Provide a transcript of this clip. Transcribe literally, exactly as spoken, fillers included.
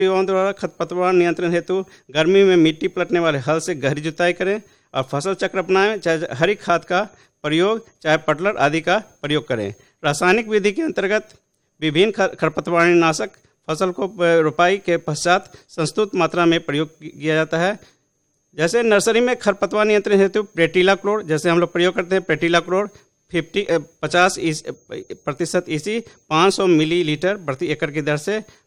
युवाओं द्वारा खरपतवार नियंत्रण हेतु गर्मी में मिट्टी पलटने वाले हल से गहरी जुताई करें और फसल चक्र अपनाएं। चाहे हरी खाद का प्रयोग चाहे पटलर आदि का प्रयोग करें। रासायनिक विधि के अंतर्गत विभिन्न खरपतवार नाशक फसल को रोपाई के पश्चात संस्तुत मात्रा में प्रयोग किया जाता है। जैसे नर्सरी में खरपतवार नियंत्रण हेतु प्रेटिलाक्लोर जैसे हम लोग प्रयोग करते हैं, प्रेटिलाक्लोर फिफ्टी पचास प्रतिशत ईसी पाँच सौ मिलीलीटर प्रति एकड़ की दर से